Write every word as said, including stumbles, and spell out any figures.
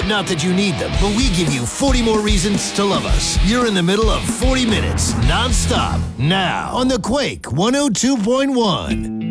Not that you need them, but we give you forty more reasons to love us. You're in the middle of forty minutes, non-stop, now on the Quake one oh two point one.